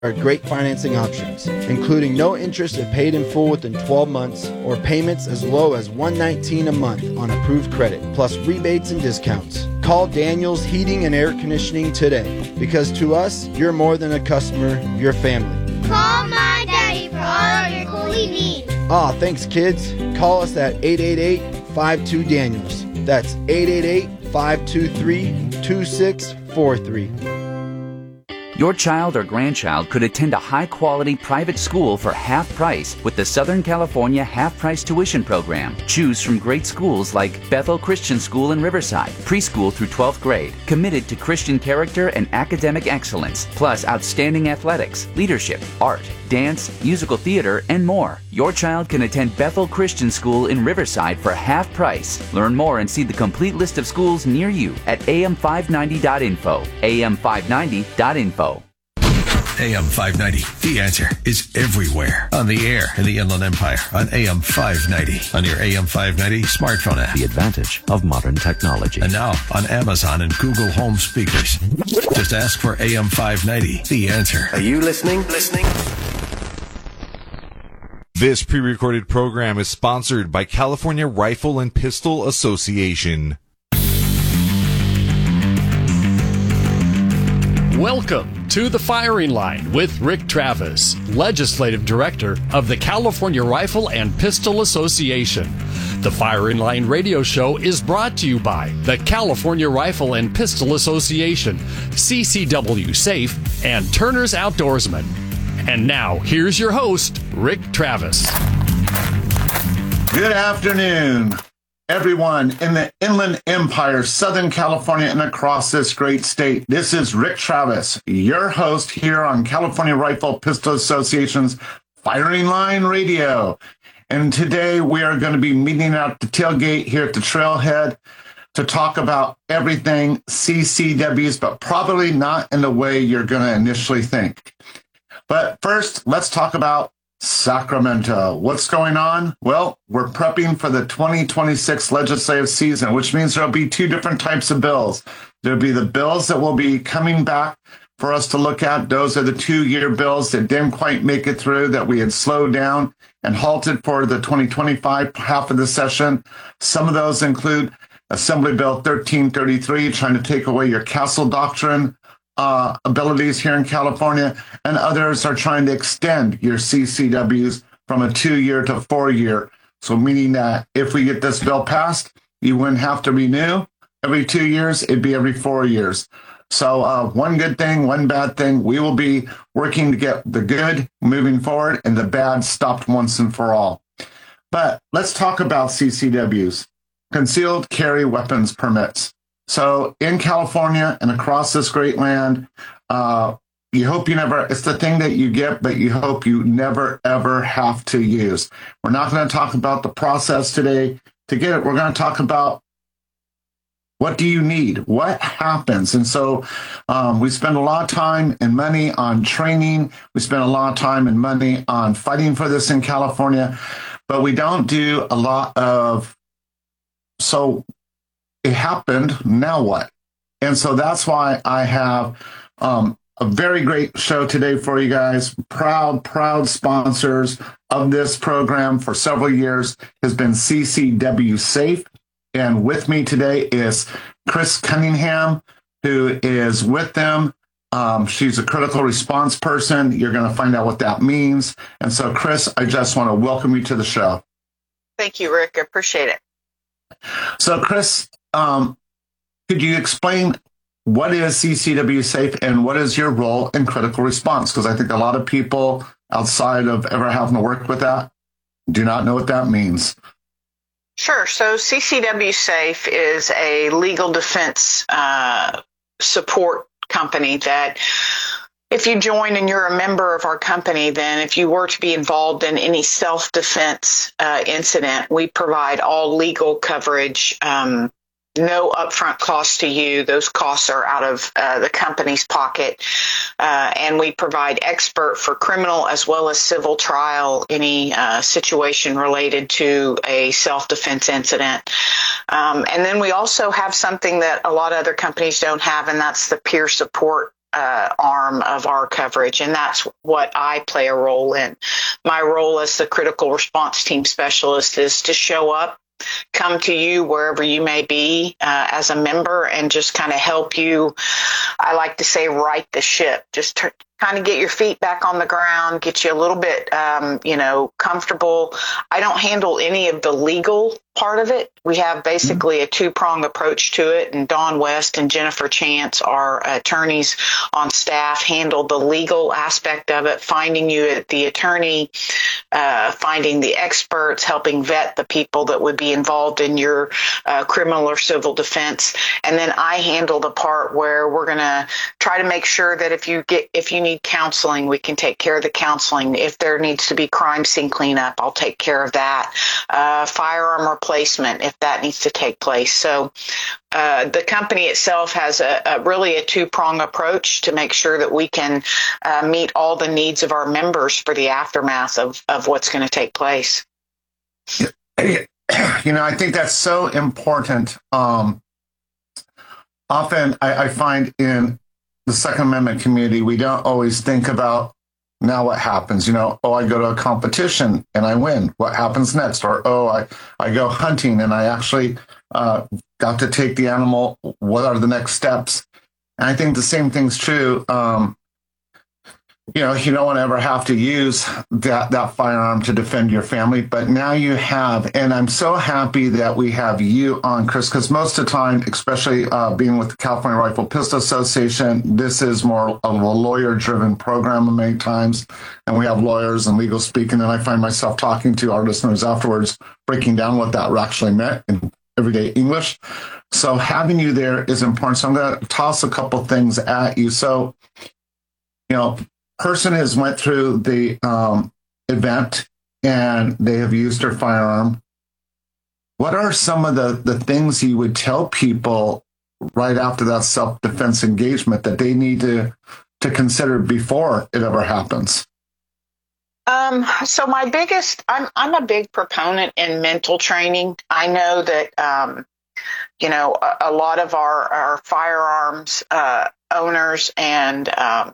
are great financing options, including no interest if paid in full within 12 months or payments as low as $119 a month on approved credit, plus rebates and discounts. Call Daniels Heating and Air Conditioning today, because to us, you're more than a customer, you're family. Call my daddy for all your cooling needs. Thanks, kids. Call us at 888-52-DANIELS. That's 888-523-2643. Your child or grandchild could attend a high-quality private school for half price with the Southern California half-price tuition program. Choose from great schools like Bethel Christian School in Riverside, preschool through 12th grade, committed to Christian character and academic excellence, plus outstanding athletics, leadership, art, dance, musical theater, and more. Your child can attend Bethel Christian School in Riverside for half price. Learn more and see the complete list of schools near you at am590.info. am590.info. AM 590, The Answer, is everywhere. On the air in the Inland Empire, on AM 590, on your AM 590 smartphone app. The advantage of modern technology. And now on Amazon and Google Home speakers. Just ask for AM 590, The Answer. Are you listening? This pre-recorded program is sponsored by California Rifle and Pistol Association. Welcome to The Firing Line with Rick Travis, Legislative Director of the California Rifle and Pistol Association. The Firing Line radio show is brought to you by the California Rifle and Pistol Association, CCW Safe, and Turner's Outdoorsman. And now, here's your host, Rick Travis. Good afternoon, everyone in the Inland Empire, Southern California, and across this great state. This is Rick Travis, your host here on California Rifle Pistol Association's Firing Line Radio. And today we are going to be meeting at the tailgate here at the Trailhead to talk about everything CCWs, but probably not in the way you're going to initially think. But first, let's talk about Sacramento. What's going on? Well, we're prepping for the 2026 legislative season, which means there'll be two different types of bills. There'll be the bills that will be coming back for us to look at. Those are the 2-year bills that didn't quite make it through, that we had slowed down and halted for the 2025 half of the session. Some of those include Assembly Bill 1333, trying to take away your castle doctrine abilities here in California, and others are trying to extend your CCWs from a 2-year to 4-year. So meaning that if we get this bill passed, you wouldn't have to renew every 2 years, it'd be every 4 years. So one good thing, one bad thing, we will be working to get the good moving forward and the bad stopped once and for all. But let's talk about CCWs, concealed carry weapons permits. So in California and across this great land, you hope you never, it's the thing that you get, but you hope you never, ever have to use. We're not going to talk about the process today to get it. We're going to talk about what do you need? What happens? And so we spend a lot of time and money on training. We spend a lot of time and money on fighting for this in California, but we don't do a lot of, so it happened, now what? And so that's why I have a very great show today for you guys. Proud sponsors of this program for several years has been CCW Safe. And with me today is Chris Cunningham, who is with them. She's a critical response person. You're going to find out what that means. And so, Chris, I just want to welcome you to the show. Thank you, Rick. I appreciate it. So, Chris, could you explain what is CCW Safe and what is your role in critical response? Because I think a lot of people outside of ever having to work with that do not know what that means. Sure. So CCW Safe is a legal defense support company that if you join and you're a member of our company, then if you were to be involved in any self-defense incident, we provide all legal coverage, no upfront cost to you. Those costs are out of the company's pocket. And we provide expert for criminal as well as civil trial, any situation related to a self-defense incident. And then we also have something that a lot of other companies don't have, and that's the peer support arm of our coverage, and that's what I play a role in. My role as the critical response team specialist is to show up, come to you wherever you may be as a member, and just kind of help you, I like to say, right the ship. Just kind of get your feet back on the ground, get you a little bit, comfortable. I don't handle any of the legal part of it. We have basically a two-prong approach to it, and Dawn West and Jennifer Chance, our attorneys on staff, handle the legal aspect of it, finding you at the attorney, finding the experts, helping vet the people that would be involved in your criminal or civil defense. And then I handle the part where we're going to try to make sure that if you need counseling, we can take care of the counseling. If there needs to be crime scene cleanup, I'll take care of that. Firearm replacement, if that needs to take place. So the company itself has really a two-prong approach to make sure that we can meet all the needs of our members for the aftermath of what's going to take place. I think that's so important. Often I find in the Second Amendment community, we don't always think about now what happens. I go to a competition and I win. What happens next? Or, I go hunting and I actually got to take the animal. What are the next steps? And I think the same thing's true. You don't want to ever have to use that firearm to defend your family, but now you have, and I'm so happy that we have you on, Chris, because most of the time, especially being with the California Rifle Pistol Association, this is more of a lawyer-driven program many times, and we have lawyers and legal speaking, and I find myself talking to our listeners afterwards, breaking down what that actually meant in everyday English. So having you there is important. So I'm going to toss a couple things at you. So, person has went through the event and they have used their firearm. What are some of the things you would tell people right after that self-defense engagement that they need to consider before it ever happens? So my biggest, I'm a big proponent in mental training. I know that, a lot of our firearms owners and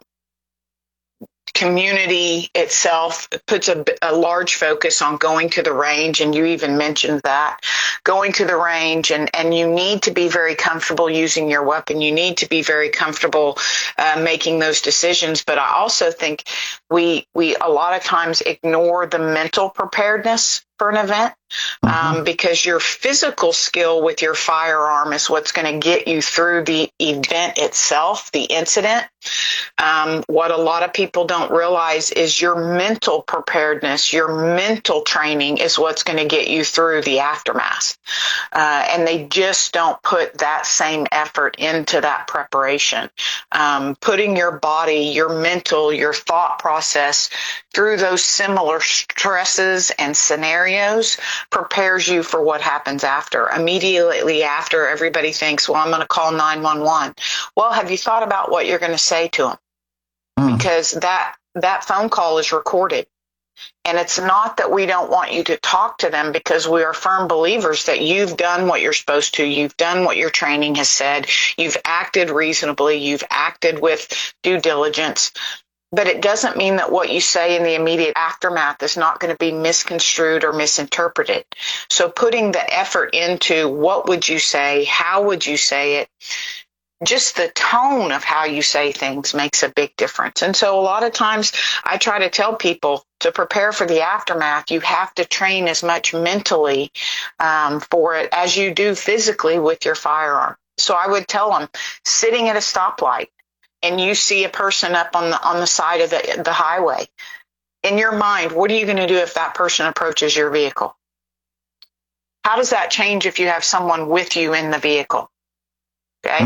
community itself puts a large focus on going to the range, and you even mentioned that, going to the range, and you need to be very comfortable using your weapon. You need to be very comfortable making those decisions. But I also think we a lot of times ignore the mental preparedness for an event, because your physical skill with your firearm is what's going to get you through the event itself, the incident. What a lot of people don't realize is your mental preparedness, your mental training is what's going to get you through the aftermath. And they just don't put that same effort into that preparation. Putting your body, your mental, your thought process through those similar stresses and scenarios prepares you for what happens after. Immediately after, everybody thinks, well, I'm going to call 911. Well, have you thought about what you're going to say to them? Because that phone call is recorded. And it's not that we don't want you to talk to them, because we are firm believers that you've done what you're supposed to. You've done what your training has said. You've acted reasonably. You've acted with due diligence. But it doesn't mean that what you say in the immediate aftermath is not going to be misconstrued or misinterpreted. So putting the effort into what would you say, how would you say it, just the tone of how you say things makes a big difference. And so a lot of times I try to tell people to prepare for the aftermath, you have to train as much mentally for it as you do physically with your firearm. So I would tell them, sitting at a stoplight, and you see a person up on the side of the highway, in your mind, what are you going to do if that person approaches your vehicle? How does that change if you have someone with you in the vehicle? Okay.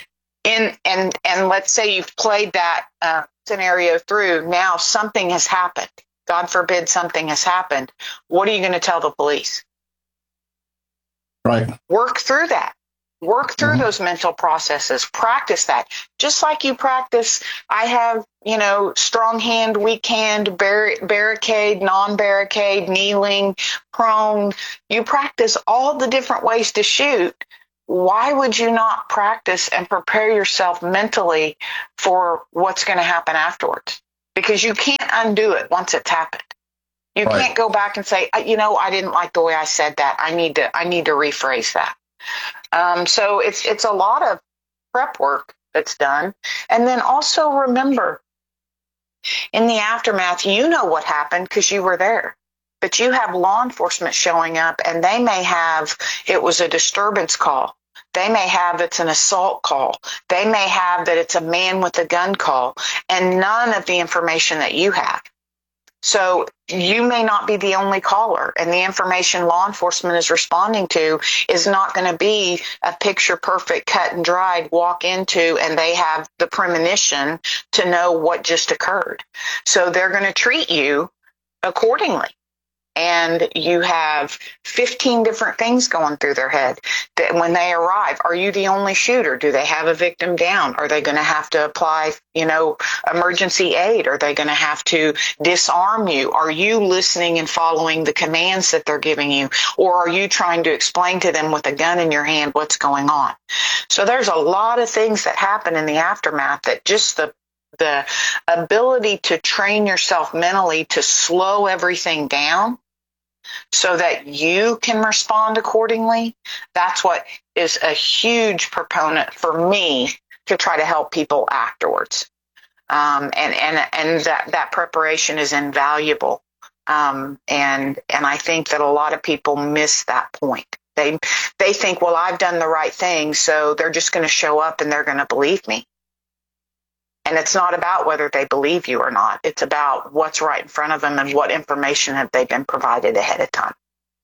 And let's say you've played that scenario through. Now something has happened. God forbid something has happened. What are you going to tell the police? Right. Work through that. Work through those mental processes. Practice that. Just like you practice, I have, strong hand, weak hand, barricade, non-barricade, kneeling, prone. You practice all the different ways to shoot why would you not practice and prepare yourself mentally for what's going to happen afterwards? Because you can't undo it once it's happened. You can't go back and say, I didn't like the way I said that. I need to rephrase that. So it's a lot of prep work that's done. And then also remember, in the aftermath, you know what happened because you were there. But you have law enforcement showing up, and they may have, it was a disturbance call. They may have it's an assault call. They may have that it's a man with a gun call, and none of the information that you have. So you may not be the only caller, and the information law enforcement is responding to is not going to be a picture perfect, cut and dried walk into, and they have the premonition to know what just occurred. So they're going to treat you accordingly. And you have 15 different things going through their head. That when they arrive, are you the only shooter? Do they have a victim down? Are they going to have to apply, emergency aid? Are they going to have to disarm you? Are you listening and following the commands that they're giving you? Or are you trying to explain to them with a gun in your hand what's going on? So there's a lot of things that happen in the aftermath that just the ability to train yourself mentally to slow everything down so that you can respond accordingly, that's what is a huge proponent for me to try to help people afterwards. And that preparation is invaluable. And I think that a lot of people miss that point. They think, well, I've done the right thing, so they're just going to show up and they're going to believe me. And it's not about whether they believe you or not. It's about what's right in front of them and what information have they been provided ahead of time.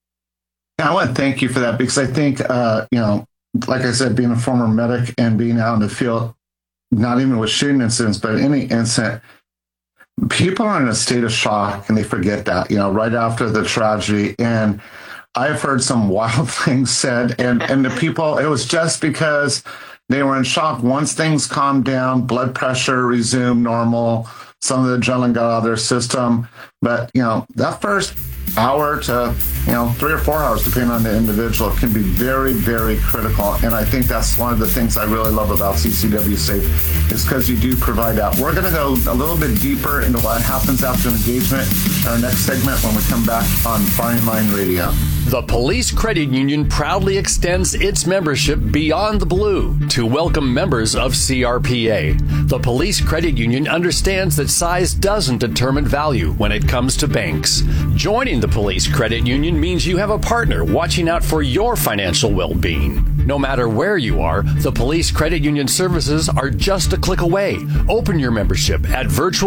I want to thank you for that, because I think, like I said, being a former medic and being out in the field, not even with shooting incidents, but any incident, people are in a state of shock and they forget that, right after the tragedy. And I've heard some wild things said, and the people, it was just because they were in shock. Once things calmed down, blood pressure resumed normal, some of the adrenaline got out of their system. But, that first hour to, 3 or 4 hours, depending on the individual, can be very, very critical. And I think that's one of the things I really love about CCW Safe, is because you do provide that. We're going to go a little bit deeper into what happens after an engagement in our next segment when we come back on Firing Line Radio. The Police Credit Union proudly extends its membership beyond the blue to welcome members of CRPA. The Police Credit Union understands that size doesn't determine value when it comes to banks. Joining the Police Credit Union means you have a partner watching out for your financial well-being. No matter where you are, the Police Credit Union services are just a click away. Open your membership at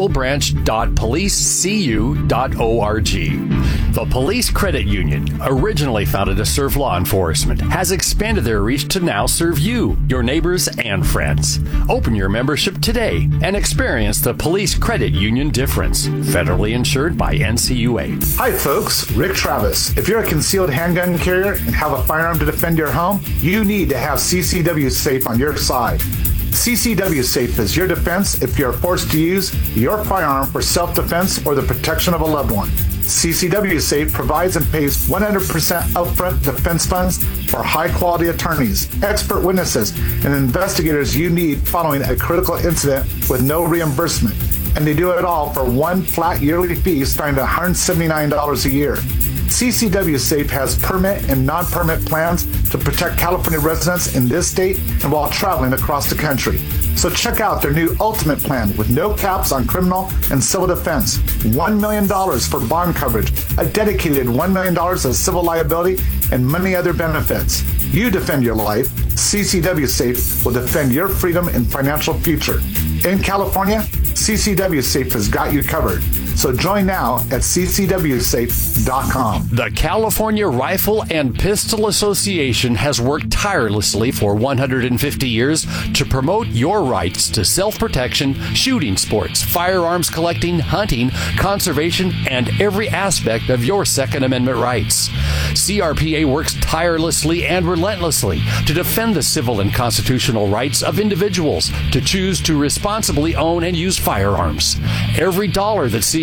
virtualbranch.policecu.org. The Police Credit Union, originally founded to serve law enforcement, has expanded their reach to now serve you, your neighbors, and friends. Open your membership today and experience the Police Credit Union difference. Federally insured by NCUA. Hi folks, Rick Travis. If you're a concealed handgun carrier and have a firearm to defend your home, you need to have CCW Safe on your side. CCW Safe is your defense if you're forced to use your firearm for self-defense or the protection of a loved one. CCW Safe provides and pays 100% upfront defense funds for high-quality attorneys, expert witnesses, and investigators you need following a critical incident with no reimbursement. And they do it all for one flat yearly fee starting at $179 a year. CCW Safe has permit and non-permit plans to protect California residents in this state and while traveling across the country. So check out their new Ultimate Plan with no caps on criminal and civil defense, $1 million for bond coverage, a dedicated $1 million of civil liability, and many other benefits. You defend your life, CCW Safe will defend your freedom and financial future. In California, CCW Safe has got you covered. So join now at ccwsafe.com. The California Rifle and Pistol Association has worked tirelessly for 150 years to promote your rights to self-protection, shooting sports, firearms collecting, hunting, conservation, and every aspect of your Second Amendment rights. CRPA works tirelessly and relentlessly to defend the civil and constitutional rights of individuals to choose to responsibly own and use firearms. Every dollar that CRPA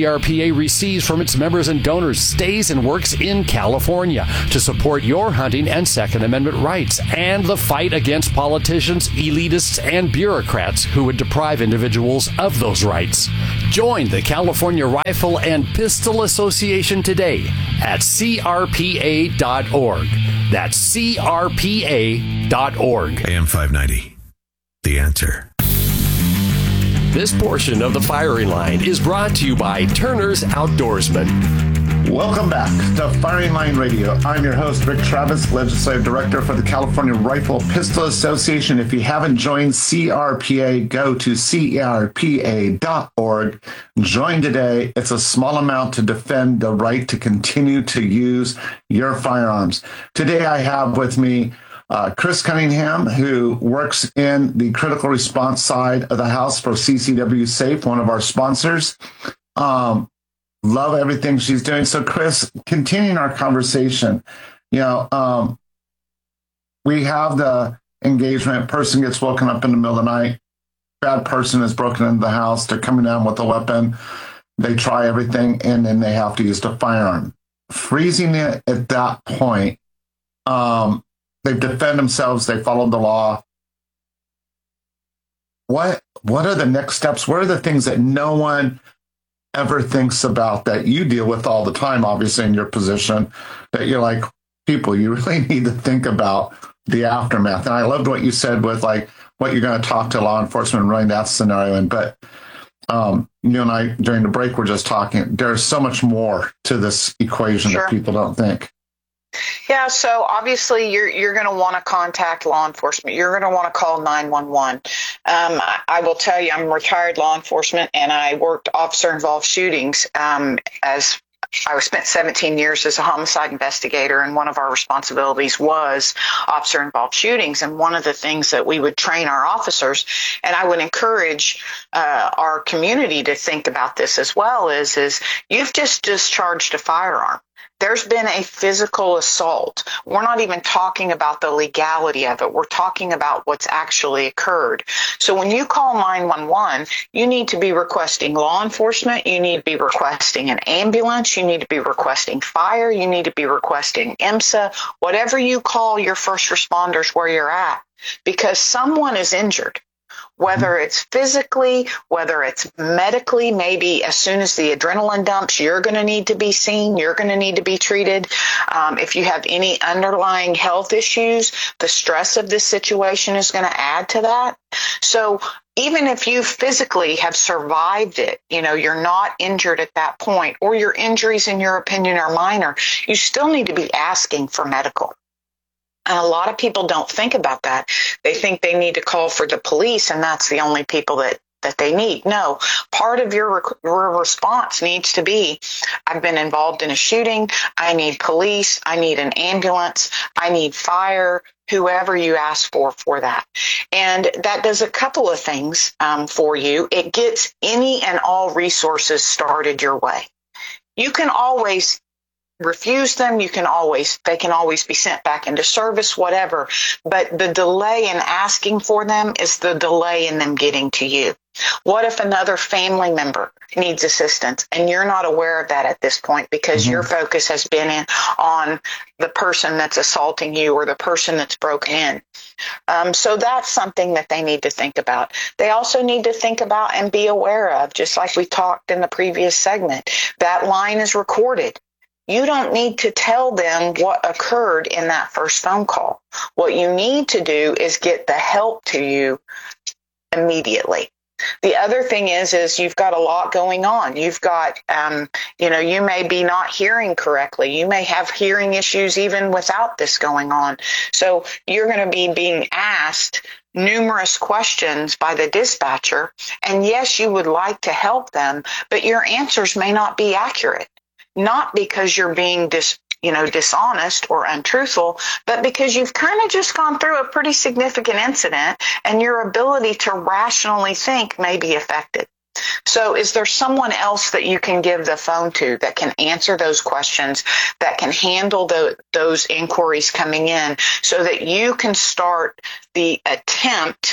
CRPA receives from its members and donors stays and works in California to support your hunting and Second Amendment rights and the fight against politicians, elitists, and bureaucrats who would deprive individuals of those rights. Join the California Rifle and Pistol Association today at crpa.org. That's crpa.org. AM 590, The Answer. This portion of the Firing Line is brought to you by Turner's Outdoorsman. Welcome back to Firing Line Radio. I'm your host, Rick Travis, Legislative Director for the California Rifle Pistol Association. If you haven't joined CRPA, go to crpa.org. Join today. It's a small amount to defend the right to continue to use your firearms. Today I have with me Chris Cunningham, who works in the critical response side of the house for CCW Safe, one of our sponsors. Love everything she's doing. So, Chris, continuing our conversation, we have the engagement. Person gets woken up in the middle of the night. Bad person has broken into the house. They're coming down with a weapon. They try everything, and then they have to use the firearm. Freezing it at that point, they defend themselves. They followed the law. What are the next steps? What are the things that no one ever thinks about that you deal with all the time, obviously, in your position, that you're like, people, you really need to think about the aftermath? And I loved what you said with like what you're going to talk to law enforcement and running that scenario. But you and I, during the break, were just talking. There's so much more to this equation that people don't think. Yeah, so obviously you're going to want to contact law enforcement. You're going to want to call 911. I will tell you, I'm retired law enforcement, and I worked officer-involved shootings as I spent 17 years as a homicide investigator, and one of our responsibilities was officer-involved shootings. And one of the things that we would train our officers, and I would encourage our community to think about this as well, is you've just discharged a firearm. There's been a physical assault. We're not even talking about the legality of it. We're talking about what's actually occurred. So when you call 911, you need to be requesting law enforcement. You need to be requesting an ambulance. You need to be requesting fire. You need to be requesting IMSA, whatever you call your first responders where you're at, because someone is injured. Whether it's physically, whether it's medically, maybe as soon as the adrenaline dumps, you're going to need to be seen. You're going to need to be treated. If you have any underlying health issues, the stress of this situation is going to add to that. So even if you physically have survived it, you're not injured at that point, or your injuries, in your opinion, are minor, you still need to be asking for medical. And a lot of people don't think about that. They think they need to call for the police, and that's the only people that they need. No, part of your response needs to be, I've been involved in a shooting. I need police. I need an ambulance. I need fire, whoever you ask for that. And that does a couple of things for you. It gets any and all resources started your way. You can always refuse them. They can always be sent back into service, whatever. But the delay in asking for them is the delay in them getting to you. What if another family member needs assistance and you're not aware of that at this point because your focus has been on the person that's assaulting you or the person that's broken in? So that's something that they need to think about. They also need to think about and be aware of, just like we talked in the previous segment, that line is recorded. You don't need to tell them what occurred in that first phone call. What you need to do is get the help to you immediately. The other thing is you've got a lot going on. You've got, you may be not hearing correctly. You may have hearing issues even without this going on. So you're going to be being asked numerous questions by the dispatcher. And yes, you would like to help them, but your answers may not be accurate. Not because you're being dishonest or untruthful, but because you've kind of just gone through a pretty significant incident and your ability to rationally think may be affected. So is there someone else that you can give the phone to that can answer those questions, that can handle those inquiries coming in so that you can start the attempt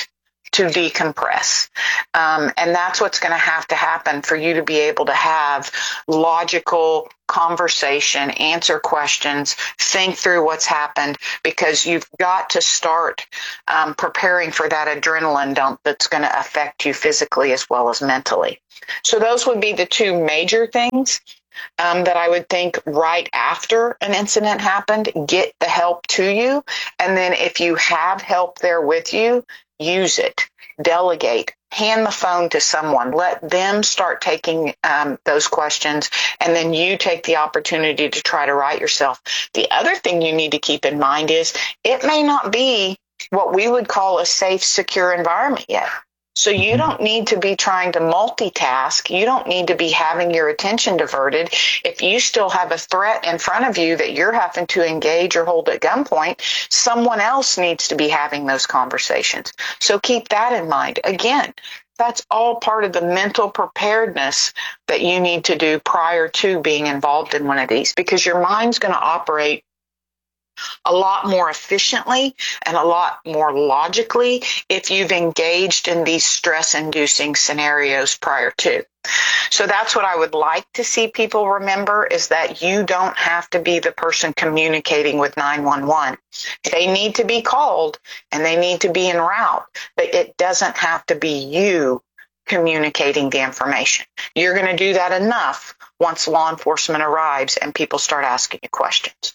to decompress. And that's what's going to happen for you to be able to have logical conversation, answer questions, think through what's happened, because you've got to start preparing for that adrenaline dump that's going to affect you physically as well as mentally. So those would be the two major things that I would think right after an incident happened. Get the help to you. And then if you have help there with you, use it. Delegate. Hand the phone to someone. Let them start taking those questions, and then you take the opportunity to try to write yourself. The other thing you need to keep in mind is it may not be what we would call a safe, secure environment yet. So you don't need to be trying to multitask. You don't need to be having your attention diverted. If you still have a threat in front of you that you're having to engage or hold at gunpoint, someone else needs to be having those conversations. So keep that in mind. Again, that's all part of the mental preparedness that you need to do prior to being involved in one of these, because your mind's going to operate a lot more efficiently and a lot more logically if you've engaged in these stress-inducing scenarios prior to. So that's what I would like to see people remember, is that you don't have to be the person communicating with 911. They need to be called and they need to be en route, but it doesn't have to be you communicating the information. You're going to do that enough once law enforcement arrives and people start asking you questions.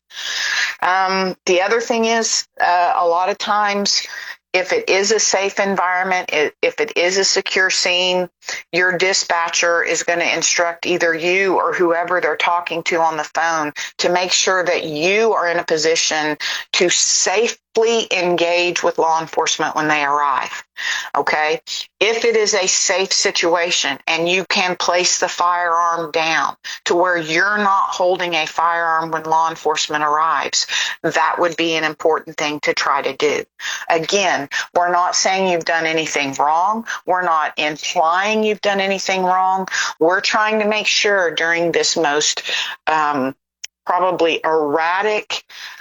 The other thing is, a lot of times, if it is a safe environment, if it is a secure scene, your dispatcher is going to instruct either you or whoever they're talking to on the phone to make sure that you are in a position to safely engage with law enforcement when they arrive. Okay? If it is a safe situation and you can place the firearm down to where you're not holding a firearm when law enforcement arrives, that would be an important thing to try to do. Again, we're not saying you've done anything wrong. We're not implying you've done anything wrong. We're trying to make sure during this most probably erratic,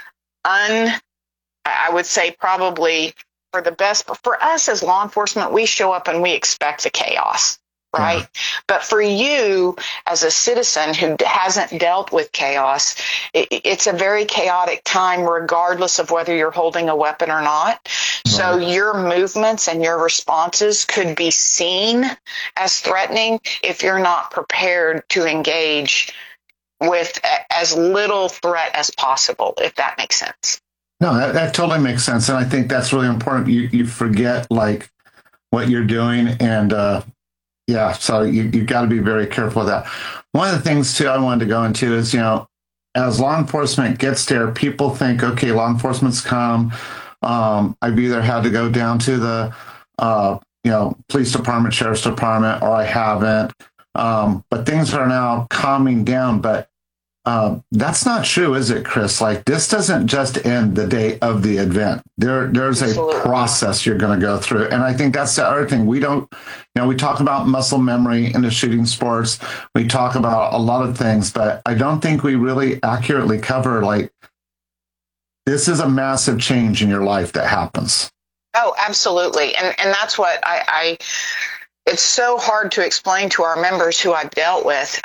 I would say probably for the best, but for us as law enforcement, we show up and we expect the chaos, right? Yeah. But for you as a citizen who hasn't dealt with chaos, it's a very chaotic time regardless of whether you're holding a weapon or not. Right. So your movements and your responses could be seen as threatening if you're not prepared to engage with as little threat as possible, if that makes sense. No, that totally makes sense. And I think that's really important. You forget like what you're doing. And so you got to be very careful with that. One of the things too I wanted to go into is, as law enforcement gets there, people think, okay, law enforcement's come. I've either had to go down to the, police department, sheriff's department, or I haven't. But things are now calming down. But that's not true, is it, Chris? Like, this doesn't just end the day of the event. There's a process you're going to go through. And I think that's the other thing. We talk about muscle memory in the shooting sports. We talk about a lot of things, but I don't think we really accurately cover, like, this is a massive change in your life that happens. Oh, absolutely. And that's what it's so hard to explain to our members who I've dealt with.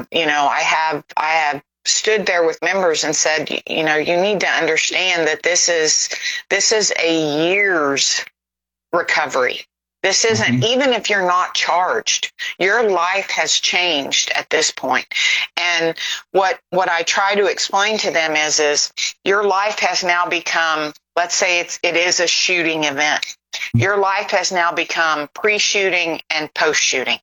I have stood there with members and said, you need to understand that this is a year's recovery. This isn't, even if you're not charged, your life has changed at this point. And what I try to explain to them is your life has now become, let's say it is a shooting event. Your life has now become pre-shooting and post-shooting.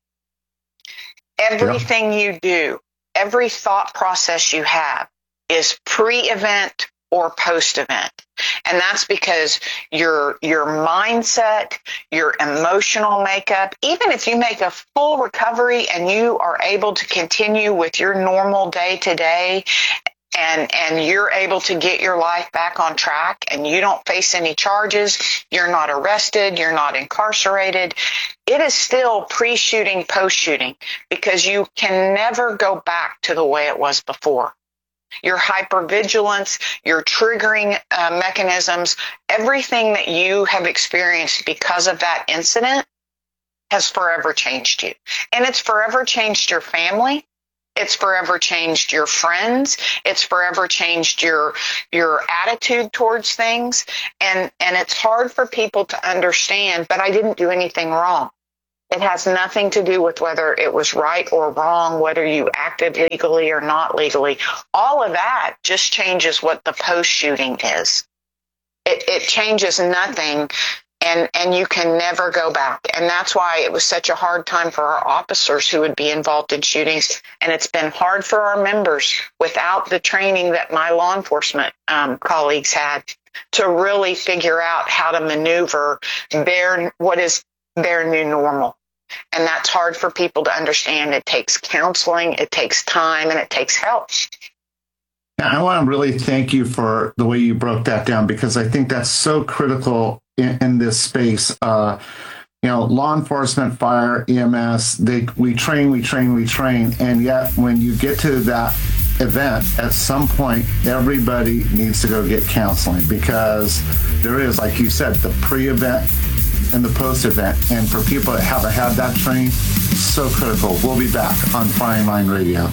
Everything you do, every thought process you have is pre-event or post-event. And that's because your mindset, your emotional makeup, even if you make a full recovery and you are able to continue with your normal day-to-day and you're able to get your life back on track and you don't face any charges, you're not arrested, you're not incarcerated, it is still pre-shooting, post-shooting, because you can never go back to the way it was before. your hypervigilance, your triggering mechanisms, everything that you have experienced because of that incident has forever changed you. And it's forever changed your family. It's forever changed your friends. It's forever changed your attitude towards things. And it's hard for people to understand, but I didn't do anything wrong. It has nothing to do with whether it was right or wrong, whether you acted legally or not legally. All of that just changes what the post-shooting is. It changes nothing, and you can never go back. And that's why it was such a hard time for our officers who would be involved in shootings. And it's been hard for our members without the training that my law enforcement colleagues had to really figure out how to maneuver what is their new normal. And that's hard for people to understand. It takes counseling, it takes time, and it takes help. Now, I want to really thank you for the way you broke that down, because I think that's so critical in this space. Law enforcement, fire, EMS, we train. And yet when you get to that event, at some point, everybody needs to go get counseling, because there is, like you said, the pre-event and the post-event. And for people that haven't had that training, so critical. We'll be back on Firing Line Radio.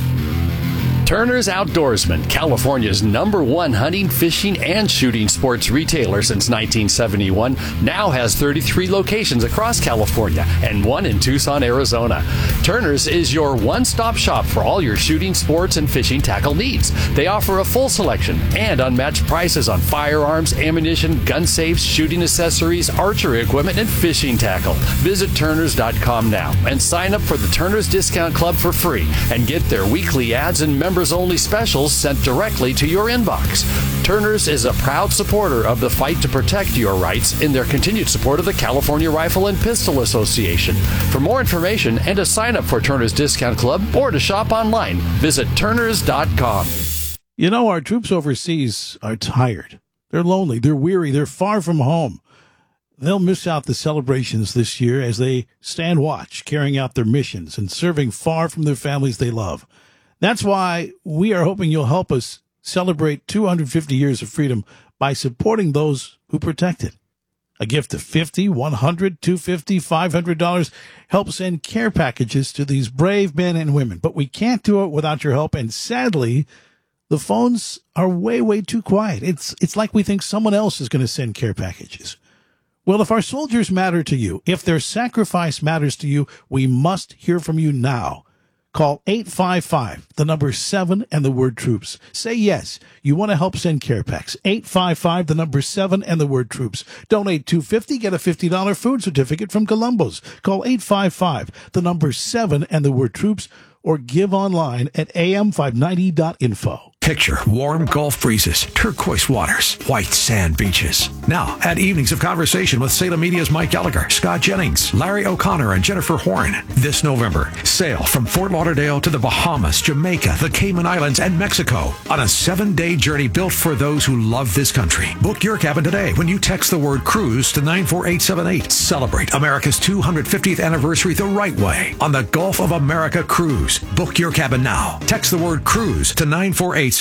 Turner's Outdoorsman, California's #1 hunting, fishing, and shooting sports retailer since 1971, now has 33 locations across California and 1 in Tucson, Arizona. Turner's is your one-stop shop for all your shooting, sports, and fishing tackle needs. They offer a full selection and unmatched prices on firearms, ammunition, gun safes, shooting accessories, archery equipment, and fishing tackle. Visit Turners.com now and sign up for the Turner's Discount Club for free and get their weekly ads and members-only specials sent directly to your inbox. Turner's is a proud supporter of the fight to protect your rights in their continued support of the California Rifle and Pistol Association. For more information and to sign up for Turner's Discount Club or to shop online, visit Turners.com. You know, our troops overseas are tired. They're lonely. They're weary. They're far from home. They'll miss out the celebrations this year as they stand watch, carrying out their missions and serving far from their families they love. That's why we are hoping you'll help us celebrate 250 years of freedom by supporting those who protect it. A gift of $50, $100, $250, $500 helps send care packages to these brave men and women. But we can't do it without your help. And sadly, the phones are way too quiet. It's like we think someone else is going to send care packages. Well, if our soldiers matter to you, if their sacrifice matters to you, we must hear from you now. Call 855, the number 7 and the word troops. Say yes, you want to help send care packs. 855, the number 7 and the word troops. Donate $250, get a $50 food certificate from Columbo's. Call 855, the number 7 and the word troops, or give online at am590.info. Picture warm Gulf breezes, turquoise waters, white sand beaches. Now, add evenings of conversation with Salem Media's Mike Gallagher, Scott Jennings, Larry O'Connor, and Jennifer Horn. This November, sail from Fort Lauderdale to the Bahamas, Jamaica, the Cayman Islands, and Mexico on a 7-day journey built for those who love this country. Book your cabin today when you text the word cruise to 94878. Celebrate America's 250th anniversary the right way on the Gulf of America Cruise. Book your cabin now. Text the word cruise to 94878.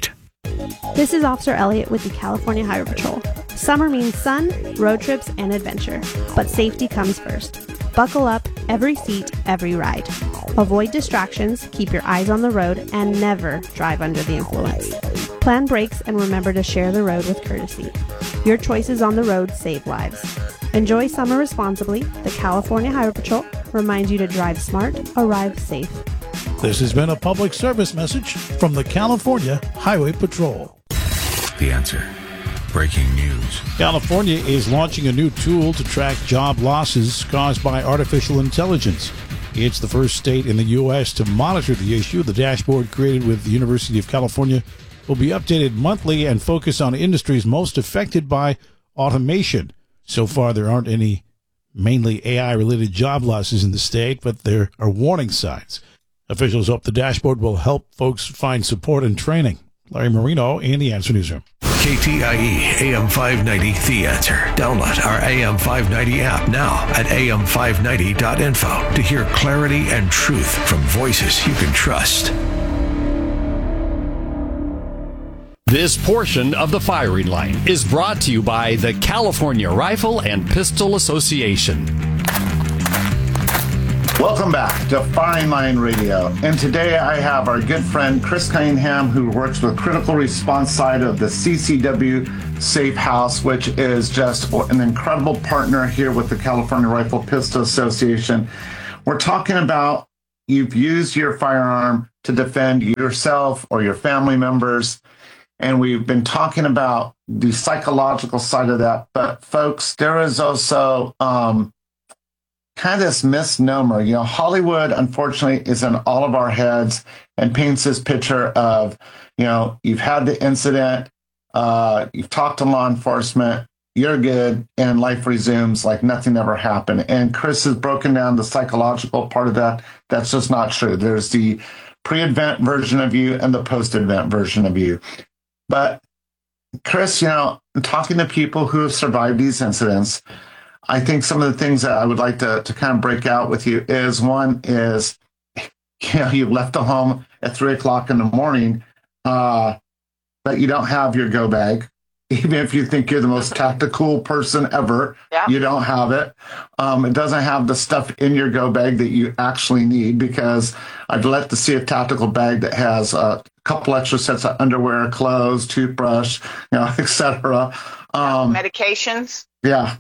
This is Officer Elliott with the California Highway Patrol. Summer means sun, road trips, and adventure. But safety comes first. Buckle up, every seat, every ride. Avoid distractions, keep your eyes on the road, and never drive under the influence. Plan brakes and remember to share the road with courtesy. Your choices on the road save lives. Enjoy summer responsibly. The California Highway Patrol reminds you to drive smart, arrive safe. This has been a public service message from the California Highway Patrol. The Answer. Breaking news. California is launching a new tool to track job losses caused by artificial intelligence. It's the first state in the U.S. to monitor the issue. The dashboard created with the University of California will be updated monthly and focus on industries most affected by automation. So far, there aren't any mainly AI-related job losses in the state, but there are warning signs. Officials hope the dashboard will help folks find support and training. Larry Marino in the Answer Newsroom. KTIE AM 590, The Answer. Download our AM 590 app now at am590.info to hear clarity and truth from voices you can trust. This portion of the Firing Line is brought to you by the California Rifle and Pistol Association. Welcome back to Firing Line Radio. And today I have our good friend Chris Cunningham, who works with critical response side of the CCW Safe House, which is just an incredible partner here with the California Rifle Pistol Association. We're talking about you've used your firearm to defend yourself or your family members. And we've been talking about the psychological side of that. But folks, there is also kind of this misnomer. You know, Hollywood, unfortunately, is in all of our heads and paints this picture of, you know, you've had the incident, you've talked to law enforcement, you're good, and life resumes like nothing ever happened. And Chris has broken down the psychological part of that. That's just not true. There's the pre-event version of you and the post-event version of you. But Chris, you know, talking to people who have survived these incidents, I think some of the things that I would like to kind of break out with you is, one is, you know, you left the home at 3 o'clock in the morning, but you don't have your go bag. Even if you think you're the most tactical person ever, you don't have it. It doesn't have the stuff in your go bag that you actually need, because I'd like to see a tactical bag that has a couple extra sets of underwear, clothes, toothbrush, you know, etc. Medications. Yeah.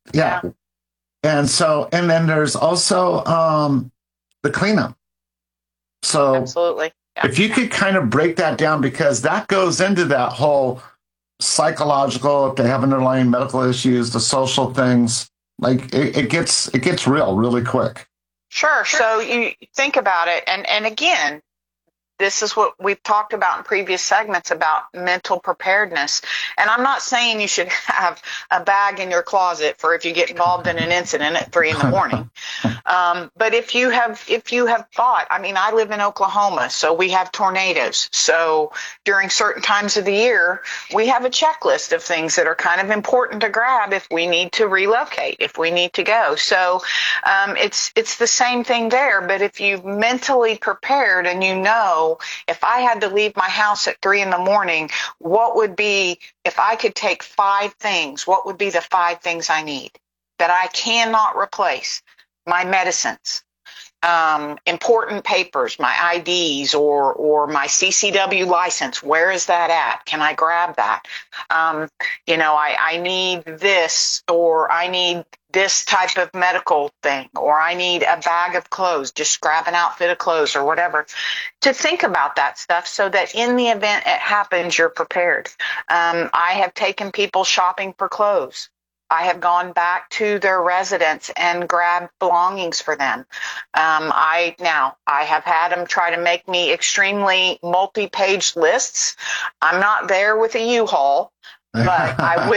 And so, and then there's also the cleanup. So absolutely. If you could kind of break that down, because that goes into that whole psychological, if they have underlying medical issues, the social things, like it gets real really quick. Sure. So you think about it, and again, this is what we've talked about in previous segments about mental preparedness. And I'm not saying you should have a bag in your closet for if you get involved in an incident at 3 a.m. But if you have thought, I mean, I live in Oklahoma, so we have tornadoes. So during certain times of the year, we have a checklist of things that are kind of important to grab if we need to relocate, if we need to go. So it's the same thing there. But if you've mentally prepared and you know, if I had to leave my house at 3 a.m, what would be, if I could take 5 things, what would be the 5 things I need that I cannot replace? My medicines, important papers, my IDs or my CCW license. Where is that at? Can I grab that? You know, I need this, or I need this type of medical thing, or I need a bag of clothes, just grab an outfit of clothes or whatever, to think about that stuff so that in the event it happens, you're prepared. I have taken people shopping for clothes. I have gone back to their residence and grabbed belongings for them. I have had them try to make me extremely multi-page lists. I'm not there with a U-Haul, but I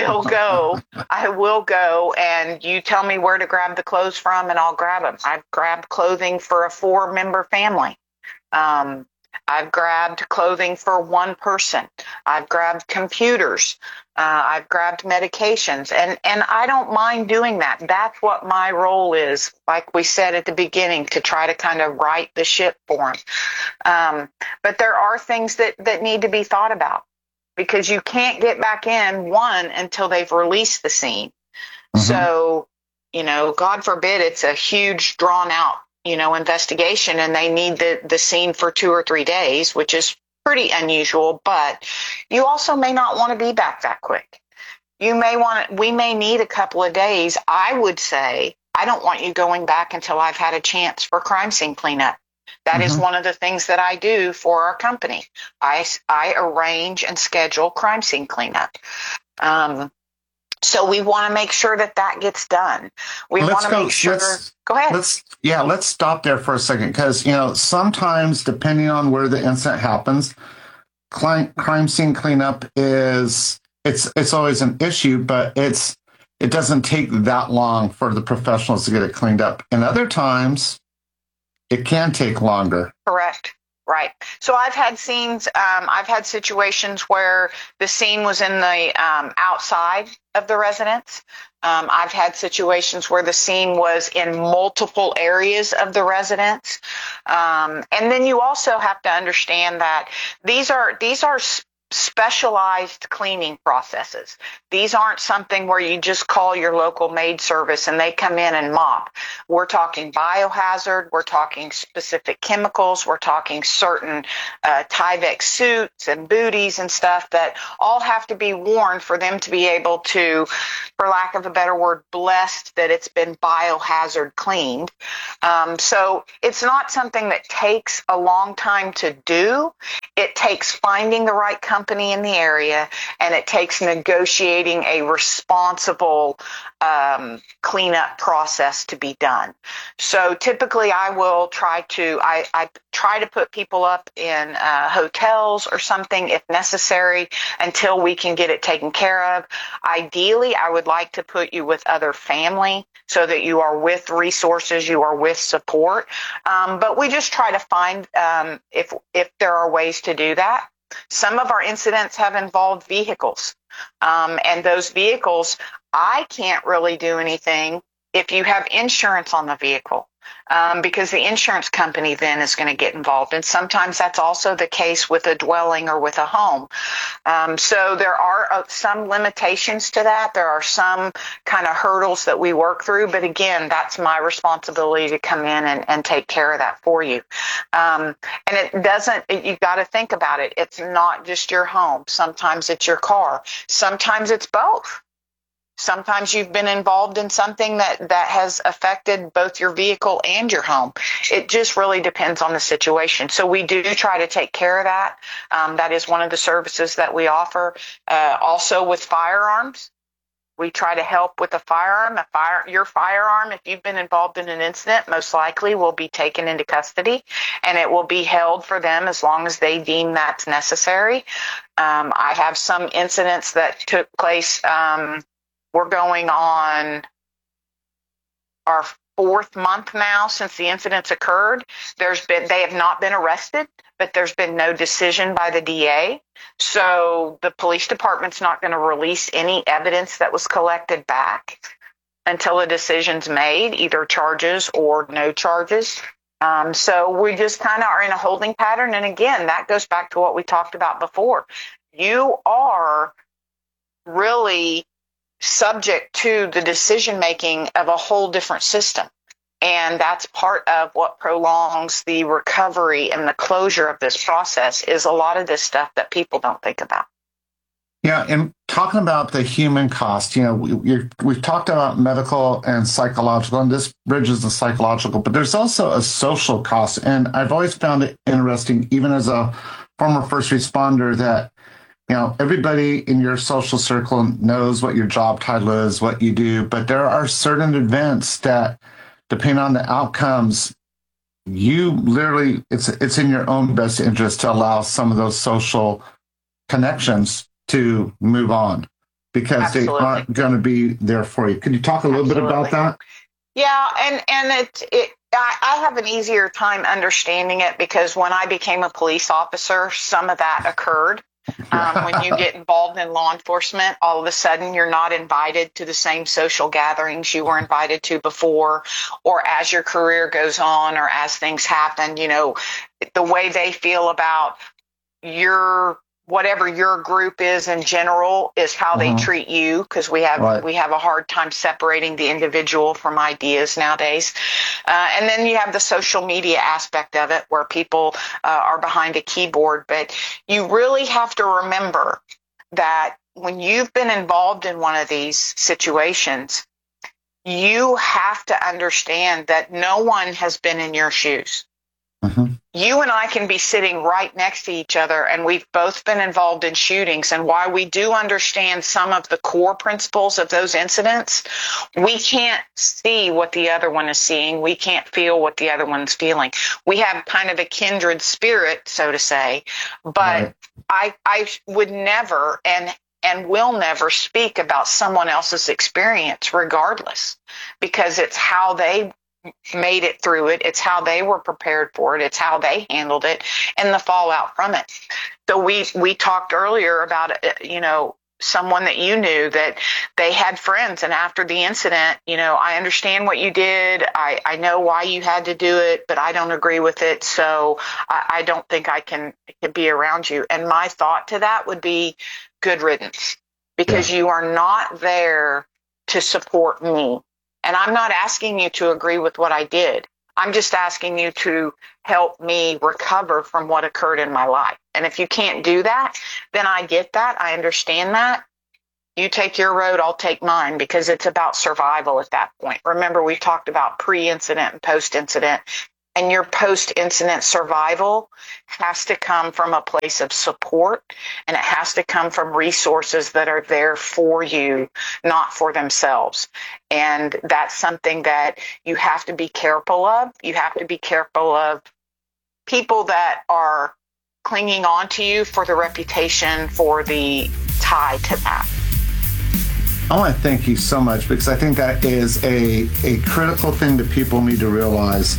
will go and you tell me where to grab the clothes from and I'll grab them. I've grabbed clothing for a 4-member family. I've grabbed clothing for 1 person. I've grabbed computers. I've grabbed medications. And I don't mind doing that. That's what my role is, like we said at the beginning, to try to kind of right the ship for them. But there are things that need to be thought about, because you can't get back in until they've released the scene. Mm-hmm. So, you know, God forbid it's a huge drawn out, you know, investigation and they need the scene for 2 or 3 days, which is pretty unusual, but you also may not want to be back that quick. We may need a couple of days. I would say, I don't want you going back until I've had a chance for crime scene cleanup. That is one of the things that I do for our company. I arrange and schedule crime scene cleanup. So we want to make sure that gets done. We want to make sure. Go ahead. Let's stop there for a second, because, you know, sometimes depending on where the incident happens, crime scene cleanup it's always an issue, but it doesn't take that long for the professionals to get it cleaned up. And other times it can take longer. Correct. Right. So I've had scenes, I've had situations where the scene was in the outside of the residence. I've had situations where the scene was in multiple areas of the residence. And then you also have to understand that these are specialized cleaning processes. These aren't something where you just call your local maid service and they come in and mop. We're talking biohazard. We're talking specific chemicals. We're talking certain Tyvek suits and booties and stuff that all have to be worn for them to be able to, for lack of a better word, blessed that it's been biohazard cleaned. So it's not something that takes a long time to do. It takes finding the right company in the area, and it takes negotiating a responsible cleanup process to be done. So typically I will try to put people up in hotels or something if necessary until we can get it taken care of. Ideally, I would like to put you with other family so that you are with resources, you are with support. But we just try to find if there are ways to do that. Some of our incidents have involved vehicles, and those vehicles, I can't really do anything if you have insurance on the vehicle, because the insurance company then is going to get involved. And sometimes that's also the case with a dwelling or with a home. So there are some limitations to that. There are some kind of hurdles that we work through. But again, that's my responsibility to come in and take care of that for you. And you've got to think about it. It's not just your home. Sometimes it's your car. Sometimes it's both. Sometimes you've been involved in something that has affected both your vehicle and your home. It just really depends on the situation. So we do try to take care of that. That is one of the services that we offer. Also with firearms, we try to help with a firearm. Your firearm, if you've been involved in an incident, most likely will be taken into custody, and it will be held for them as long as they deem that's necessary. I have some incidents that took place. We're going on our 4th month now since the incidents occurred. They have not been arrested, but there's been no decision by the DA. So the police department's not going to release any evidence that was collected back until a decision's made, either charges or no charges. So we just kind of are in a holding pattern. And again, that goes back to what we talked about before. You are really subject to the decision-making of a whole different system. And that's part of what prolongs the recovery and the closure of this process is a lot of this stuff that people don't think about. Yeah, and talking about the human cost, we've talked about medical and psychological, and this bridges the psychological, but there's also a social cost. And I've always found it interesting, even as a former first responder, that everybody in your social circle knows what your job title is, what you do, but there are certain events that, depending on the outcomes, you literally, it's in your own best interest to allow some of those social connections to move on because Absolutely. They aren't going to be there for you. Could you talk a little Absolutely. Bit about that? Yeah, and I have an easier time understanding it because when I became a police officer, some of that occurred. When you get involved in law enforcement, all of a sudden you're not invited to the same social gatherings you were invited to before, or as your career goes on or as things happen, the way they feel about whatever your group is in general is how they treat you, because we have a hard time separating the individual from ideas nowadays. And then you have the social media aspect of it where people are behind a keyboard. But you really have to remember that when you've been involved in one of these situations, you have to understand that no one has been in your shoes. You and I can be sitting right next to each other, and we've both been involved in shootings. And while we do understand some of the core principles of those incidents, we can't see what the other one is seeing. We can't feel what the other one's feeling. We have kind of a kindred spirit, so to say. But I would never and will never speak about someone else's experience regardless, because it's how they made it through it. It's how they were prepared for it. It's how they handled it and the fallout from it. So we talked earlier about, someone that you knew that they had friends, and after the incident, I understand what you did. I know why you had to do it, but I don't agree with it. So I don't think I can be around you. And my thought to that would be good riddance, because you are not there to support me. And I'm not asking you to agree with what I did. I'm just asking you to help me recover from what occurred in my life. And if you can't do that, then I get that. I understand that. You take your road, I'll take mine, because it's about survival at that point. Remember, we've talked about pre-incident and post-incident. And your post-incident survival has to come from a place of support, and it has to come from resources that are there for you, not for themselves. And that's something that you have to be careful of. You have to be careful of people that are clinging on to you for the reputation, for the tie to that. I want to thank you so much, because I think that is a critical thing that people need to realize.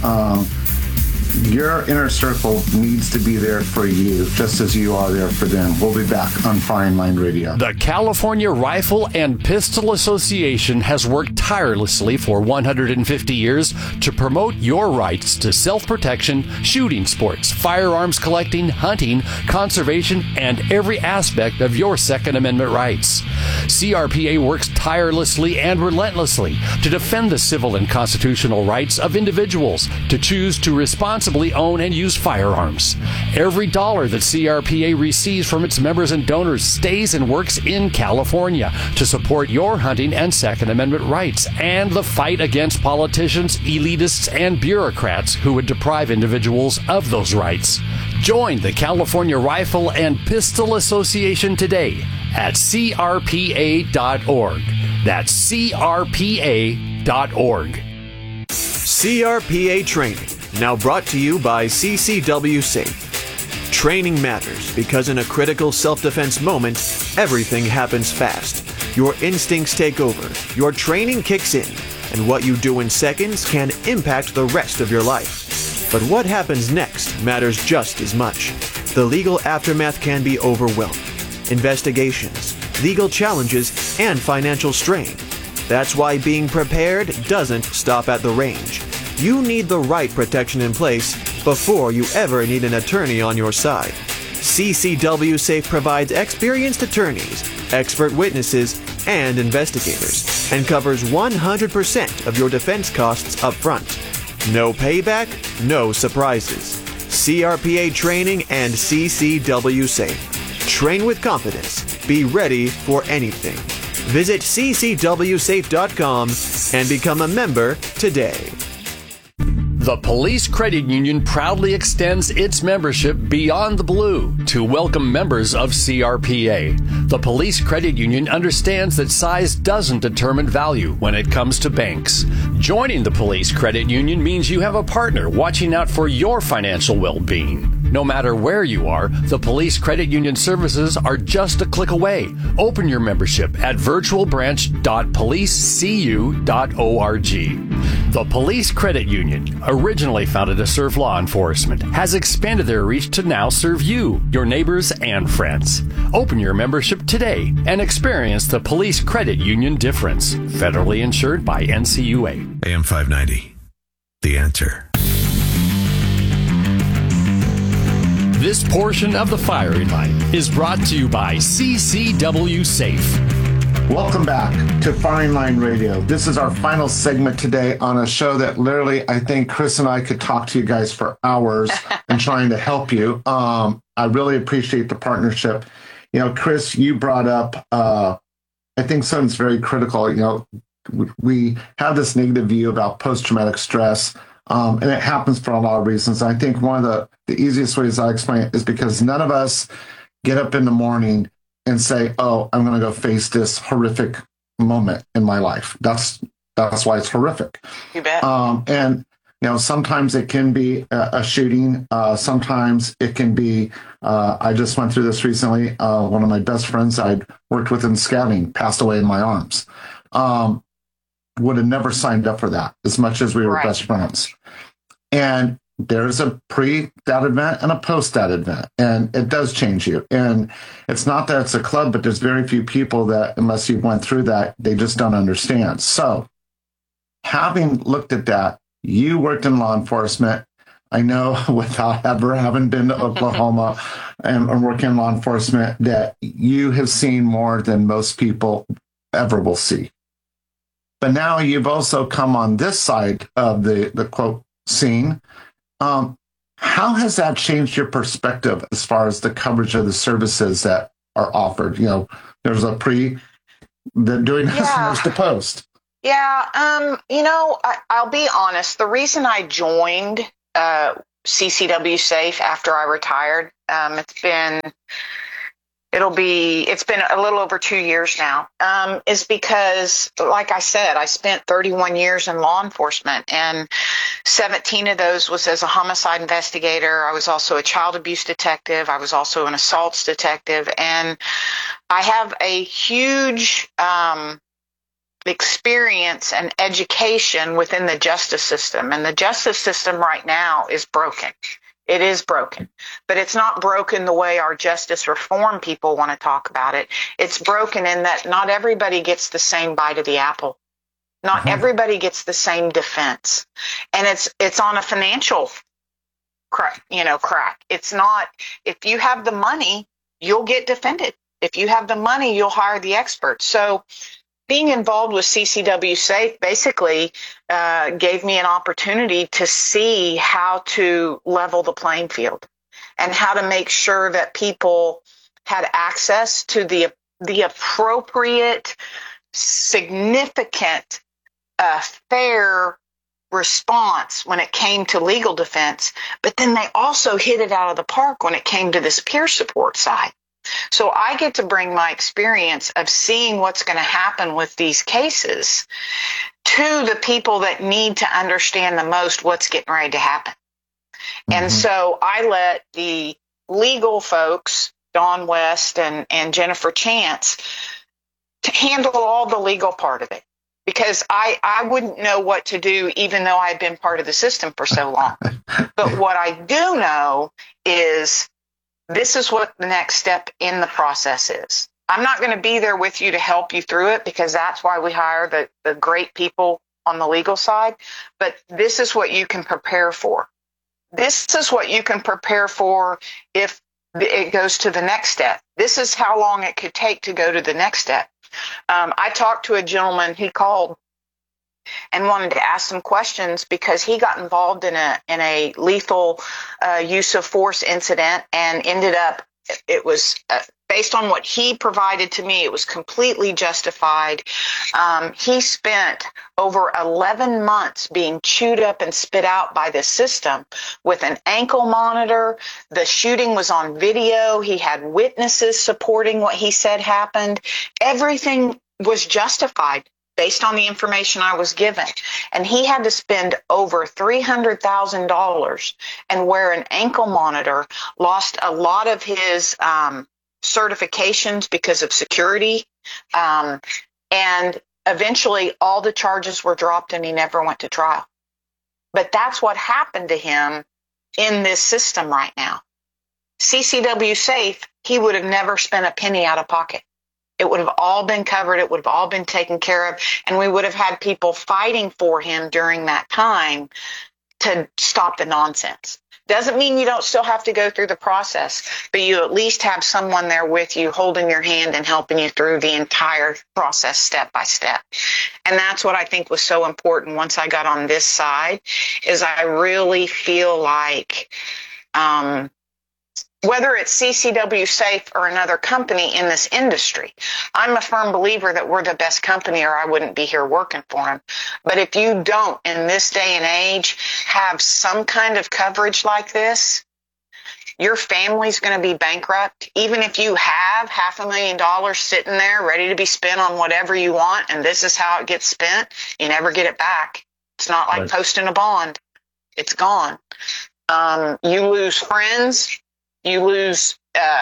Your inner circle needs to be there for you, just as you are there for them. We'll be back on Firing Line Radio. The California Rifle and Pistol Association has worked tirelessly for 150 years to promote your rights to self-protection, shooting sports, firearms collecting, hunting, conservation, and every aspect of your Second Amendment rights. CRPA works tirelessly and relentlessly to defend the civil and constitutional rights of individuals to choose to responsibly own and use firearms. Every dollar that CRPA receives from its members and donors stays and works in California to support your hunting and Second Amendment rights and the fight against politicians, elitists, and bureaucrats who would deprive individuals of those rights. Join the California Rifle and Pistol Association today at crpa.org. That's crpa.org. CRPA Training, now brought to you by CCW Safe. Training matters because in a critical self-defense moment, everything happens fast. Your instincts take over, your training kicks in, and what you do in seconds can impact the rest of your life. But what happens next matters just as much. The legal aftermath can be overwhelming. Investigations, legal challenges, and financial strain. That's why being prepared doesn't stop at the range. You need the right protection in place before you ever need an attorney on your side. CCW Safe provides experienced attorneys, expert witnesses, and investigators, and covers 100% of your defense costs up front. No payback, no surprises. CRPA Training and CCW Safe. Train with confidence. Be ready for anything. Visit ccwsafe.com and become a member today. The Police Credit Union proudly extends its membership beyond the blue to welcome members of CRPA. The Police Credit Union understands that size doesn't determine value when it comes to banks. Joining the Police Credit Union means you have a partner watching out for your financial well-being. No matter where you are, the Police Credit Union services are just a click away. Open your membership at virtualbranch.policecu.org. The Police Credit Union, originally founded to serve law enforcement, has expanded their reach to now serve you, your neighbors, and friends. Open your membership today and experience the Police Credit Union difference. Federally insured by NCUA. AM 590. The Answer. This portion of the Firing Line is brought to you by CCW Safe. Welcome back to Firing Line Radio. This is our final segment today on a show that literally I think Chris and I could talk to you guys for hours and trying to help you. I really appreciate the partnership. Chris, you brought up, I think something's very critical. We have this negative view about post-traumatic stress. And it happens for a lot of reasons. I think one of the easiest ways I explain it is because none of us get up in the morning and say, oh, I'm going to go face this horrific moment in my life. That's why it's horrific. You bet. And, sometimes it can be a shooting. Sometimes it can be, I just went through this recently. One of my best friends I'd worked with in scouting passed away in my arms. Would have never signed up for that as much as we were best friends. And there's a pre that event and a post that event, and it does change you. And it's not that it's a club, but there's very few people that, unless you went through that, they just don't understand. So having looked at that, you worked in law enforcement. I know without ever having been to Oklahoma and working in law enforcement that you have seen more than most people ever will see. But now you've also come on this side of the quote scene. How has that changed your perspective as far as the coverage of the services that are offered? You know, there's a they're doing this and there's the post. Yeah. You know, I'll be honest. The reason I joined CCW Safe after I retired, it's been a little over 2 years now, is because, like I said, I spent 31 years in law enforcement, and 17 of those was as a homicide investigator. I was also a child abuse detective. I was also an assaults detective, and I have a huge experience and education within the justice system. And the justice system right now is broken. It is broken, but it's not broken the way our justice reform people want to talk about it. It's broken in that not everybody gets the same bite of the apple. Not everybody gets the same defense. And it's on a financial crack. It's not, if you have the money, you'll get defended. If you have the money, you'll hire the experts. So being involved with CCW Safe basically gave me an opportunity to see how to level the playing field and how to make sure that people had access to the appropriate, significant, fair response when it came to legal defense, but then they also hit it out of the park when it came to this peer support side. So I get to bring my experience of seeing what's going to happen with these cases to the people that need to understand the most what's getting ready to happen. And so I let the legal folks, Dawn West and Jennifer Chance, to handle all the legal part of it, because I wouldn't know what to do even though I'd been part of the system for so long. But what I do know is this is what the next step in the process is. I'm not going to be there with you to help you through it, because that's why we hire the great people on the legal side. But this is what you can prepare for. This is what you can prepare for if it goes to the next step. This is how long it could take to go to the next step. I talked to a gentleman, he called and wanted to ask some questions because he got involved in a lethal use of force incident and ended up, it was based on what he provided to me, it was completely justified. He spent over 11 months being chewed up and spit out by the system with an ankle monitor. The shooting was on video. He had witnesses supporting what he said happened. Everything was justified based on the information I was given. And he had to spend over $300,000 and wear an ankle monitor, lost a lot of his certifications because of security. And eventually all the charges were dropped and he never went to trial. But that's what happened to him in this system right now. CCW Safe, he would have never spent a penny out of pocket. It would have all been covered. It would have all been taken care of. And we would have had people fighting for him during that time to stop the nonsense. Doesn't mean you don't still have to go through the process, but you at least have someone there with you holding your hand and helping you through the entire process step by step. And that's what I think was so important once I got on this side, is I really feel like whether it's CCW Safe or another company in this industry, I'm a firm believer that we're the best company or I wouldn't be here working for them. But if you don't, in this day and age, have some kind of coverage like this, your family's going to be bankrupt. Even if you have $500,000 sitting there ready to be spent on whatever you want, and this is how it gets spent, you never get it back. It's not like posting a bond. It's gone. You lose friends. You lose,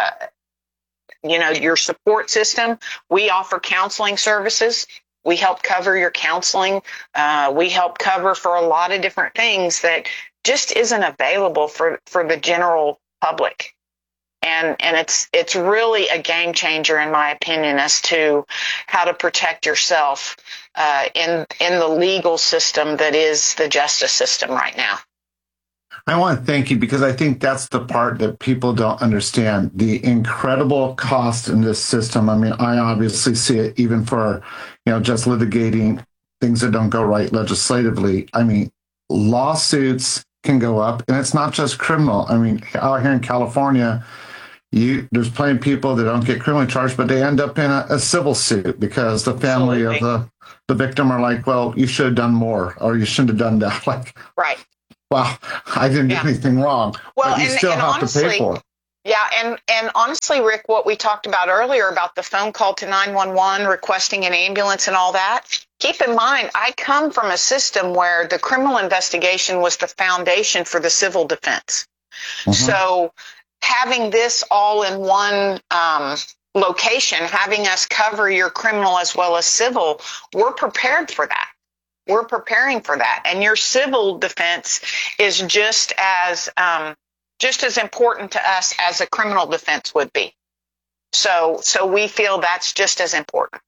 your support system. We offer counseling services. We help cover your counseling. We help cover for a lot of different things that just isn't available for the general public. And it's really a game changer, in my opinion, as to how to protect yourself in the legal system that is the justice system right now. I want to thank you, because I think that's the part that people don't understand, the incredible cost in this system. I mean, I obviously see it even for, just litigating things that don't go right legislatively. I mean, lawsuits can go up, and it's not just criminal. I mean, out here in California, there's plenty of people that don't get criminally charged, but they end up in a civil suit because the family of the victim are like, well, you should have done more, or you shouldn't have done that. Like, right. Well, I didn't do anything wrong. Well, but you still have honestly, to pay for it. Yeah, and honestly, Rick, what we talked about earlier about the phone call to 911, requesting an ambulance and all that, keep in mind, I come from a system where the criminal investigation was the foundation for the civil defense. Mm-hmm. So having this all in one location, having us cover your criminal as well as civil, we're prepared for that. We're preparing for that. And your civil defense is just as important to us as a criminal defense would be. So we feel that's just as important.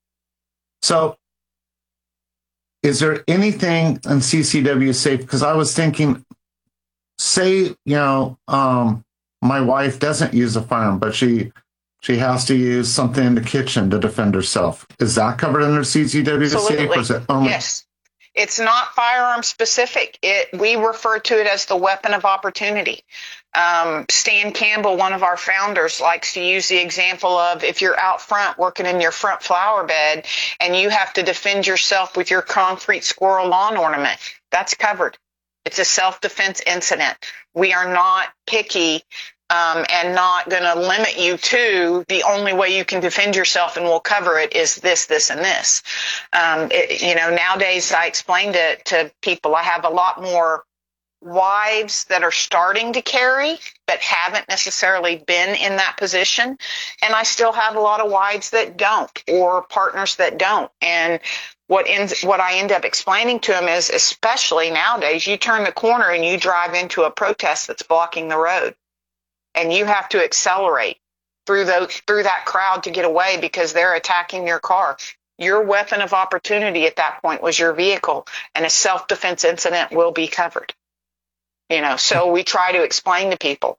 So is there anything in CCW Safe? Because I was thinking, say, my wife doesn't use a firearm, but she has to use something in the kitchen to defend herself. Is that covered under CCW Safe? Or is it only- Yes. It's not firearm specific. We refer to it as the weapon of opportunity. Stan Campbell, one of our founders, likes to use the example of if you're out front working in your front flower bed and you have to defend yourself with your concrete squirrel lawn ornament. That's covered. It's a self-defense incident. We are not picky and not going to limit you to the only way you can defend yourself and we'll cover it is this, this, and this. Nowadays I explained it to people. I have a lot more wives that are starting to carry but haven't necessarily been in that position. And I still have a lot of wives that don't, or partners that don't. And what I end up explaining to them is, especially nowadays, you turn the corner and you drive into a protest that's blocking the road. And you have to accelerate through that crowd to get away because they're attacking your car. Your weapon of opportunity at that point was your vehicle, and a self-defense incident will be covered. So we try to explain to people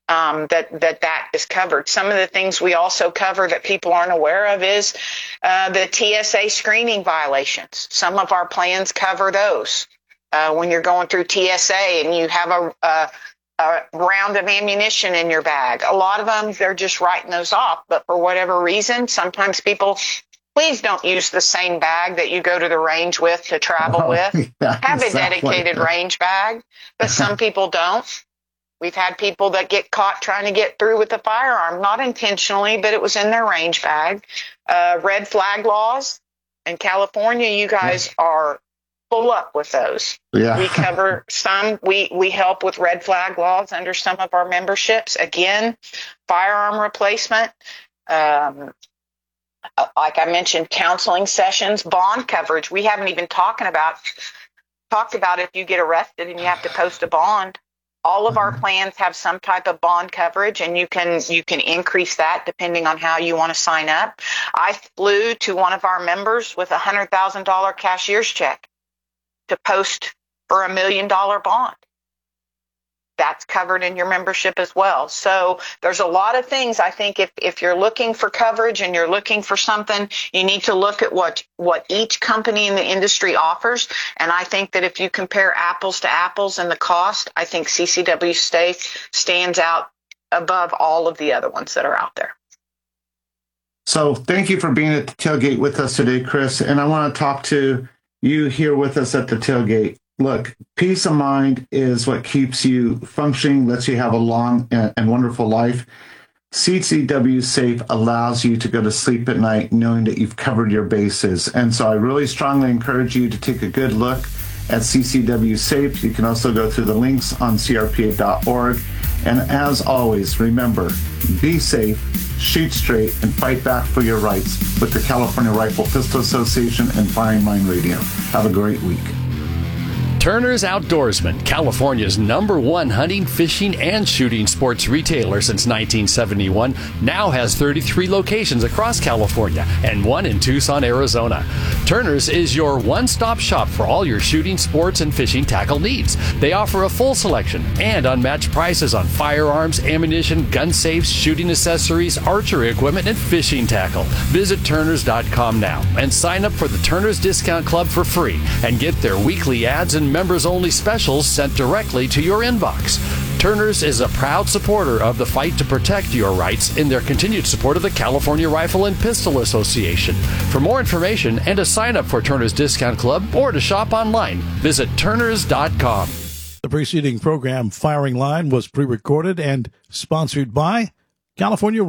that is covered. Some of the things we also cover that people aren't aware of is the TSA screening violations. Some of our plans cover those. When you're going through TSA and you have a round of ammunition in your bag. A lot of them, they're just writing those off. But for whatever reason, sometimes people, please don't use the same bag that you go to the range with to travel with. Yeah, have a dedicated range bag, but some people don't. We've had people that get caught trying to get through with a firearm, not intentionally, but it was in their range bag. Red flag laws in California, you guys are full up with those. Yeah. We cover some. We help with red flag laws under some of our memberships. Again, firearm replacement. Like I mentioned, counseling sessions, bond coverage. We haven't even talked about if you get arrested and you have to post a bond. All of our plans have some type of bond coverage, and you can increase that depending on how you want to sign up. I flew to one of our members with $100,000 cashier's check to post for $1 million bond. That's covered in your membership as well. So there's a lot of things. I think if you're looking for coverage and you're looking for something, you need to look at what each company in the industry offers. And I think that if you compare apples to apples and the cost, I think CCW Safe stands out above all of the other ones that are out there. So thank you for being at the tailgate with us today, Chris. And I want to talk to you here with us at the tailgate. Look, peace of mind is what keeps you functioning, lets you have a long and wonderful life. CCW Safe allows you to go to sleep at night knowing that you've covered your bases. And so I really strongly encourage you to take a good look at CCW Safe. You can also go through the links on crpa.org. And as always, remember, be safe, shoot straight, and fight back for your rights with the California Rifle Pistol Association and Firing Line Radio. Have a great week. Turner's Outdoorsman, California's #1 hunting, fishing, and shooting sports retailer since 1971, now has 33 locations across California and 1 in Tucson, Arizona. Turner's is your one-stop shop for all your shooting, sports, and fishing tackle needs. They offer a full selection and unmatched prices on firearms, ammunition, gun safes, shooting accessories, archery equipment, and fishing tackle. Visit Turners.com now and sign up for the Turner's Discount Club for free and get their weekly ads and members-only specials sent directly to your inbox. Turner's is a proud supporter of the fight to protect your rights in their continued support of the California Rifle and Pistol Association. For more information and to sign up for Turner's Discount Club or to shop online, visit Turners.com. The preceding program, Firing Line, was pre-recorded and sponsored by California